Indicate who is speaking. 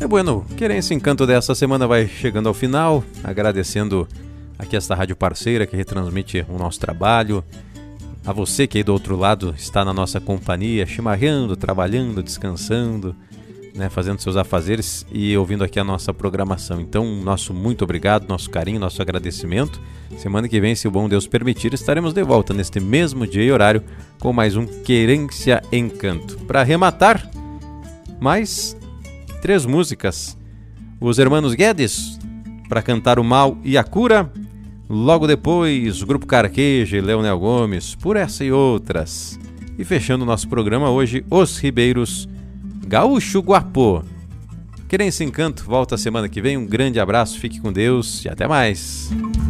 Speaker 1: bueno, Querência Encanto dessa semana vai chegando ao final, agradecendo aqui esta rádio parceira que retransmite o nosso trabalho, a você que aí do outro lado está na nossa companhia, chimarrando, trabalhando, descansando, né, fazendo seus afazeres e ouvindo aqui a nossa programação. Então, nosso muito obrigado, nosso carinho, nosso agradecimento. Semana que vem, se o bom Deus permitir, estaremos de volta neste mesmo dia e horário com mais um Querência Encanto. Para arrematar, mais 3 músicas. Os Hermanos Guedes, para cantar O Mal e a Cura. Logo depois, o Grupo Carqueja e Leonel Gomes, Por Essa e Outras. E fechando o nosso programa hoje, Os Ribeiros, Gaúcho Guapô. Querência Encanto volta semana que vem. Um grande abraço, fique com Deus e até mais.